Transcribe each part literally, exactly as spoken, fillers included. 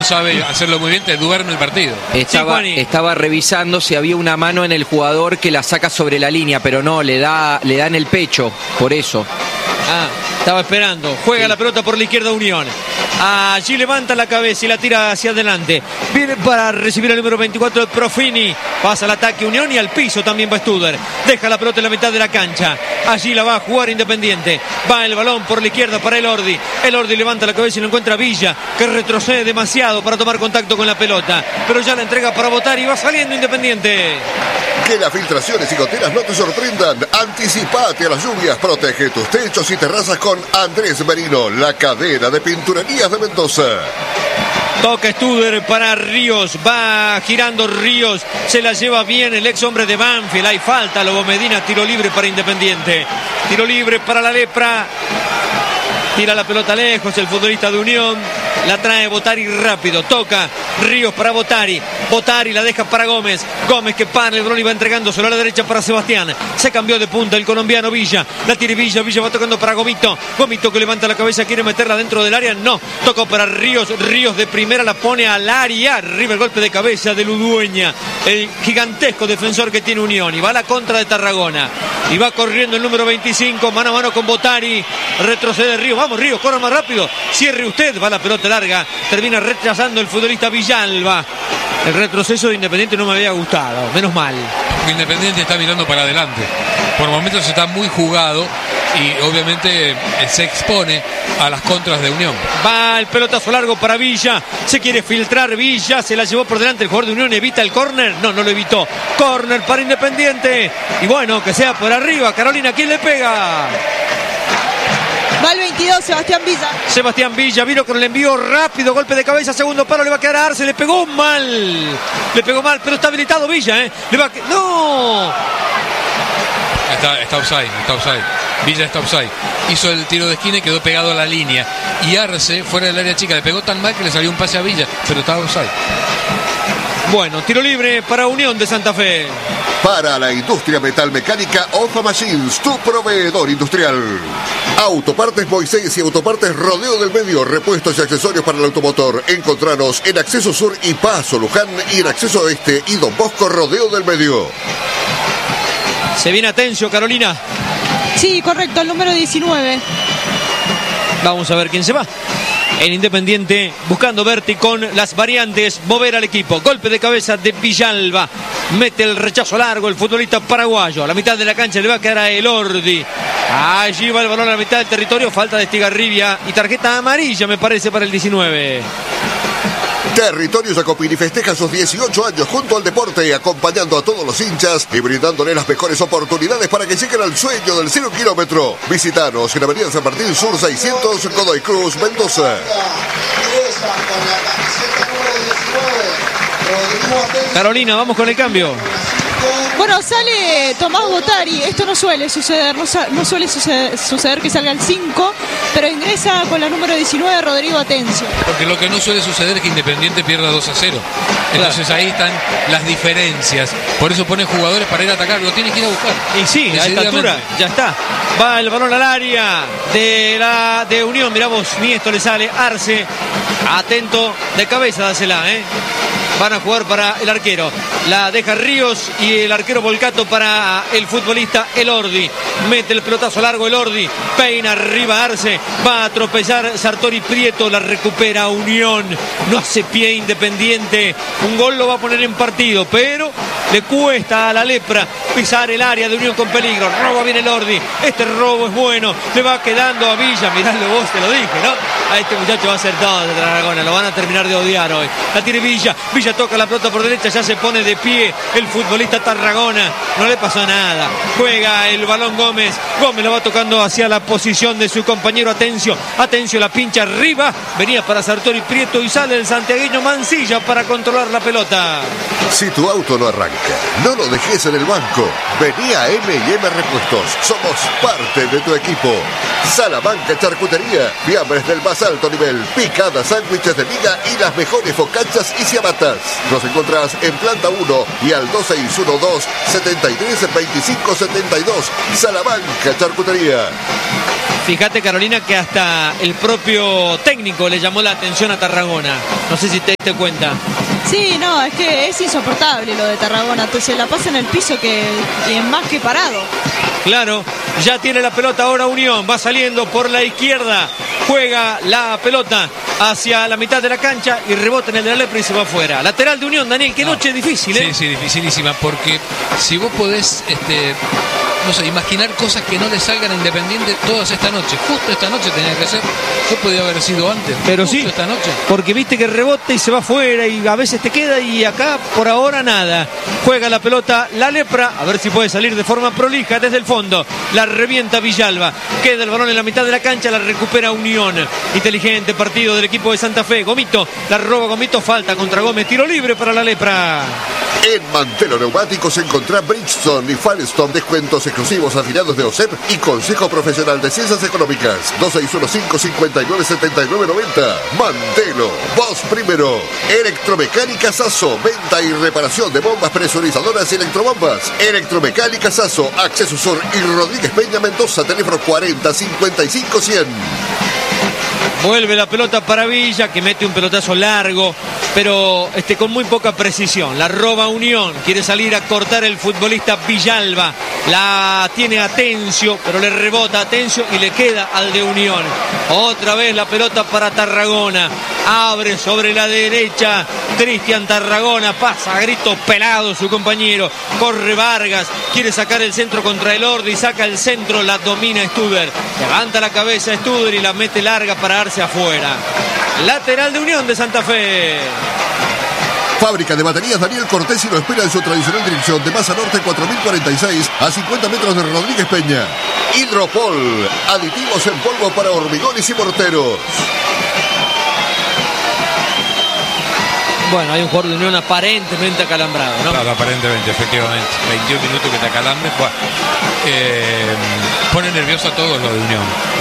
sabe hacerlo muy bien, te duerme el partido. Estaba, Sí, estaba revisando si había una mano en el jugador que la saca sobre la línea, pero no, le da, le da en el pecho, por eso. Ah, estaba esperando. Juega sí. La pelota por la izquierda Unión. Allí levanta la cabeza y la tira hacia adelante. Viene para recibir el número veinticuatro de Profini. Pasa al ataque Unión y al piso también va Studer. Deja la pelota en la mitad de la cancha. Allí la va a jugar Independiente. Va el balón por la izquierda para Elordi. Elordi levanta la cabeza y lo encuentra Villa, que retrocede demasiado para tomar contacto con la pelota. Pero ya la entrega para Botari y va saliendo Independiente. Que las filtraciones y goteras no te sorprendan. Anticipate a las lluvias. Protege tus techos y terrazas con Andrés Merino, la cadena de pinturerías de Mendoza. Toca Studer para Ríos. Va girando Ríos. Se la lleva bien el ex hombre de Banfield. Hay falta. Lobo Medina. Tiro libre para Independiente. Tiro libre para la Lepra. Tira la pelota lejos el futbolista de Unión. La trae Botari rápido. Toca Ríos para Botari. Botari la deja para Gómez. Gómez que para el balón y va entregándoselo a la derecha para Sebastián. Se cambió de punta el colombiano Villa. La tiene Villa. Villa va tocando para Gomito. Gomito que levanta la cabeza. Quiere meterla dentro del área. No. Tocó para Ríos. Ríos de primera la pone al área. Arriba el golpe de cabeza de Ludueña. El gigantesco defensor que tiene Unión. Y va a la contra de Tarragona. Y va corriendo el número veinticinco. Mano a mano con Botari. Retrocede Ríos. Vamos Ríos. Corra más rápido. Cierre usted. Va la pelota larga. Termina rechazando el futbolista Villalba. El retroceso de Independiente no me había gustado, menos mal. Independiente está mirando para adelante. Por momentos está muy jugado y obviamente se expone a las contras de Unión. Va el pelotazo largo para Villa. Se quiere filtrar Villa. Se la llevó por delante el jugador de Unión. ¿Evita el córner? No, no lo evitó. Córner para Independiente. Y bueno, que sea por arriba. Carolina, ¿quién le pega? Va el veintidós, Sebastián Villa. Sebastián Villa vino con el envío rápido, golpe de cabeza, segundo palo, le va a quedar a Arce, le pegó mal. Le pegó mal, pero está habilitado Villa, ¿eh? Le va a... ¡No! Está, está offside, está offside. Villa está offside. Hizo el tiro de esquina y quedó pegado a la línea. Y Arce, fuera del área chica, le pegó tan mal que le salió un pase a Villa, pero estaba offside. Bueno, tiro libre para Unión de Santa Fe. Para la industria metalmecánica, Ofa Machines, tu proveedor industrial. Autopartes Moisés y Autopartes Rodeo del Medio, repuestos y accesorios para el automotor. Encontranos en Acceso Sur y Paso Luján y en Acceso Oeste y Don Bosco Rodeo del Medio. Se viene Atencio, Carolina. Sí, correcto, el número diecinueve. Vamos a ver quién se va. En Independiente, buscando Berti con las variantes, mover al equipo. Golpe de cabeza de Villalba. Mete el rechazo largo el futbolista paraguayo. A la mitad de la cancha le va a quedar a Elordi. Allí va el balón a la mitad del territorio. Falta de Estigarribia y tarjeta amarilla, me parece, para el diecinueve. Territorio Jacopini festeja sus dieciocho años junto al deporte, acompañando a todos los hinchas y brindándole las mejores oportunidades para que lleguen al sueño del cero kilómetro. Visítanos en Avenida San Martín Sur seiscientos, Godoy Cruz, Mendoza. Carolina, vamos con el cambio. Bueno, sale Tomás Botari. Esto no suele suceder, no, no suele suceder, suceder que salga el cinco, pero ingresa con la número diecinueve Rodrigo Atencio. Porque lo que no suele suceder es que Independiente pierda dos a cero. Entonces claro, ahí están las diferencias. Por eso pone jugadores para ir a atacar. Lo tiene que ir a buscar. Y sí, a esta altura ya está. Va el balón al área de la de Unión. Miramos, ni esto le sale. Arce, atento, de cabeza dásela, ¿eh? Van a jugar para el arquero. La deja Ríos y el arquero Volcato para el futbolista Elordi. Mete el pelotazo largo Elordi. Peina arriba Arce. Va a tropezar Sartori Prieto. La recupera Unión. No hace pie Independiente. Un gol lo va a poner en partido. Pero le cuesta a la Lepra pisar el área de Unión con peligro. Roba bien Elordi. Este robo es bueno. Le va quedando a Villa. Miradlo vos, te lo dije, ¿no? A este muchacho va a ser todo de Tarragona. Lo van a terminar de odiar hoy. La tiene Villa. Villa toca la pelota por derecha, ya se pone de pie el futbolista Tarragona, no le pasó nada, juega el balón Gómez, Gómez lo va tocando hacia la posición de su compañero Atencio, Atencio la pincha arriba, venía para Sartori Prieto y sale el santiagueño Mancilla para controlar la pelota. Si tu auto no arranca, no lo dejes en el banco, vení a M y M Repuestos, somos parte de tu equipo. Salamanca Charcutería, fiambres del más alto nivel, picadas, sándwiches de miga y las mejores focachas y ciabatas. Nos encontrás en planta uno y al dos seis uno dos, siete tres dos cinco siete dos. Salamanca Charcutería. Fíjate, Carolina, que hasta el propio técnico le llamó la atención a Tarragona. No sé si te diste cuenta. Sí, no, es que es insoportable lo de Tarragona. Se la pasa en el piso que y más que parado. Claro, ya tiene la pelota ahora Unión. Va saliendo por la izquierda. Juega la pelota hacia la mitad de la cancha y rebota en el de la Lepra y se va afuera. Lateral de Unión, Daniel. Qué no. noche difícil, ¿eh? Sí, sí, dificilísima. Porque si vos podés... este no sé, imaginar cosas que no le salgan a Independiente todas esta noche. Justo esta noche tenía que ser. Yo podía haber sido antes. Pero justo sí, esta noche. Porque viste que rebota y se va afuera y a veces te queda y acá por ahora nada. Juega la pelota la Lepra, a ver si puede salir de forma prolija desde el fondo. La revienta Villalba. Queda el balón en la mitad de la cancha, la recupera Unión. Inteligente partido del equipo de Santa Fe. Gomito, la roba Gomito, falta contra Gómez, tiro libre para la Lepra. En Mantelo Neumáticos encontrá Bridgestone y Firestone, descuentos exclusivos afiliados de O S E P y Consejo Profesional de Ciencias Económicas. dos seis uno cinco, cinco nueve, siete nueve nueve cero. Mantelo, vos primero. Electromecánica Sasso, venta y reparación de bombas presurizadoras y electrobombas. Electromecánica Sasso, Acceso Sur y Rodríguez Peña Mendoza, teléfono cuarenta, cincuenta y cinco, cien. Vuelve la pelota para Villa, que mete un pelotazo largo, pero este, con muy poca precisión. La roba Unión, quiere salir a cortar el futbolista Villalba. La tiene Atencio, pero le rebota Atencio y le queda al de Unión. Otra vez la pelota para Tarragona. Abre sobre la derecha Cristian Tarragona, pasa a gritos pelados su compañero. Corre Vargas, quiere sacar el centro contra el Ordi, saca el centro, la domina Studer. Levanta la cabeza Studer y la mete larga para darse afuera. Lateral de Unión de Santa Fe. Fábrica de baterías Daniel Cortesi lo espera en su tradicional dirección de Masa Norte cuatro mil cuarenta y seis a cincuenta metros de Rodríguez Peña. Hidropol, aditivos en polvo para hormigones y morteros. Bueno, hay un jugador de Unión aparentemente acalambrado, ¿no? Claro, aparentemente, efectivamente. veintiún minutos que te acalambres. Bueno, eh, pone nervioso a todos lo de Unión.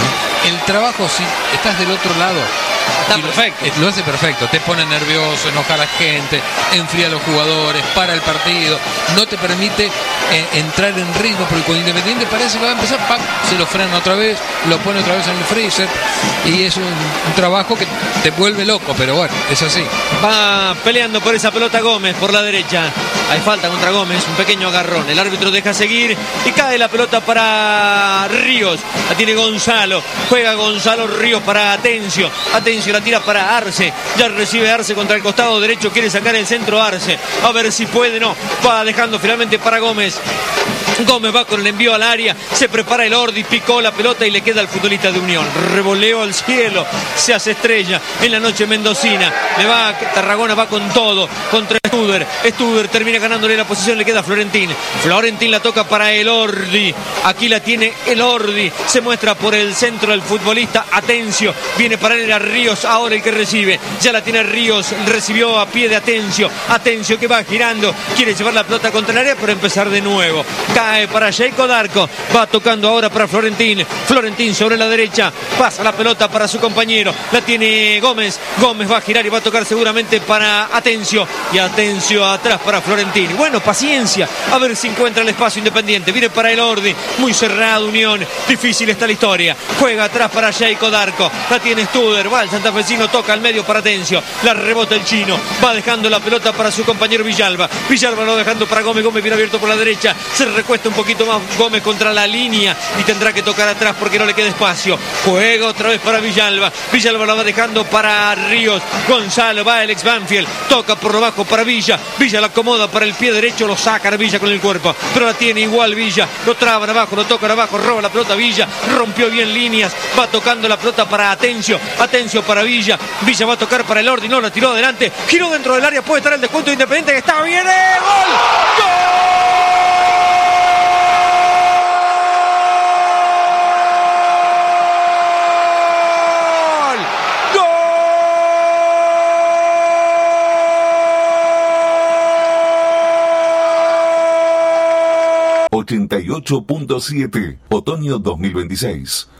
El trabajo, si estás del otro lado, está perfecto. Lo, lo hace perfecto. Te pone nervioso, enoja a la gente, enfría a los jugadores, para el partido, no te permite eh, entrar en ritmo, porque cuando Independiente parece que va a empezar, ¡pam!, se lo frena otra vez, lo pone otra vez en el freezer, y es un, un trabajo que te vuelve loco, pero bueno, es así. Va peleando por esa pelota Gómez por la derecha. Hay falta contra Gómez, un pequeño agarrón. El árbitro deja seguir y cae la pelota para Ríos. La tiene Gonzalo. Juega Gonzalo Ríos para Atencio. Atencio la tira para Arce. Ya recibe Arce contra el costado derecho. Quiere sacar el centro Arce. A ver si puede, no. Va dejando finalmente para Gómez. Gómez va con el envío al área, se prepara el Ordi, picó la pelota y le queda al futbolista de Unión. Revoleo al cielo, se hace estrella en la noche mendocina. Le va, Tarragona va con todo contra Studer. Studer termina ganándole la posición, le queda a Florentín. Florentín la toca para el Ordi. Aquí la tiene el Ordi. Se muestra por el centro el futbolista Atencio. Viene para él a Ríos, ahora el que recibe. Ya la tiene Ríos, recibió a pie de Atencio. Atencio que va girando, quiere llevar la pelota contra el área, pero empezar de nuevo. Cae para Jacob Darco, va tocando ahora para Florentín. Florentín sobre la derecha, pasa la pelota para su compañero. La tiene Gómez. Gómez va a girar y va a tocar seguramente para Atencio. Y Atencio atrás para Florentín. Bueno, paciencia, a ver si encuentra el espacio Independiente. Viene para el Ordi, muy cerrado Unión. Difícil está la historia. Juega atrás para Jacob Darco. La tiene Studer, va el santafesino, toca al medio para Atencio. La rebota el chino, va dejando la pelota para su compañero Villalba. Villalba lo dejando para Gómez. Gómez viene abierto por la derecha. Se recuesta un poquito más Gómez contra la línea y tendrá que tocar atrás porque no le queda espacio. Juega otra vez para Villalba. Villalba la va dejando para Ríos. Gonzalo va el ex Banfield. Toca por lo bajo para Villa. Villa la acomoda para el pie derecho. Lo saca a Villa con el cuerpo. Pero la tiene igual Villa. Lo traban abajo, lo tocan abajo. Roba la pelota Villa. Rompió bien líneas. Va tocando la pelota para Atencio. Atencio para Villa. Villa va a tocar para el Ordi. No la tiró adelante. Giró dentro del área. Puede estar el descuento de Independiente que está bien. ¡Gol! ¡Gol! ochenta y ocho punto siete, otoño dos mil veintiséis.